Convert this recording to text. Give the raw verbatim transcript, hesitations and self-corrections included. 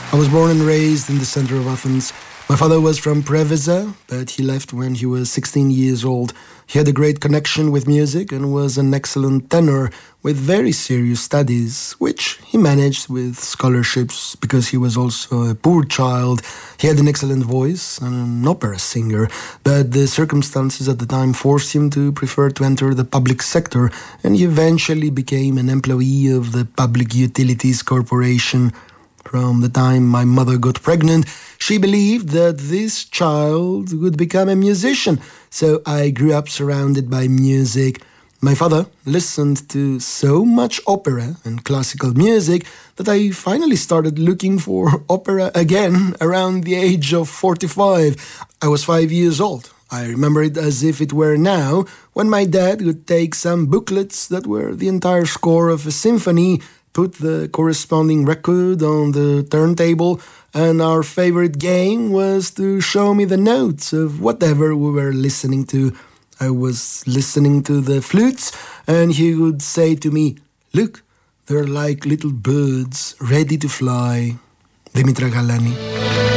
I was born and raised in the center of Athens. My father was from Preveza, but he left when he was sixteen years old. He had a great connection with music and was an excellent tenor with very serious studies, which he managed with scholarships because he was also a poor child. He had an excellent voice and an opera singer, but the circumstances at the time forced him to prefer to enter the public sector, and he eventually became an employee of the Public Utilities Corporation. From the time my mother got pregnant, she believed that this child would become a musician, so I grew up surrounded by music. My father listened to so much opera and classical music that I finally started looking for opera again around the age of forty-five. I was five years old. I remember it as if it were now, when my dad would take some booklets that were the entire score of a symphony, put the corresponding record on the turntable, and our favorite game was to show me the notes of whatever we were listening to. I was listening to the flutes, and he would say to me, "Look, they're like little birds ready to fly." Dimitra Galani.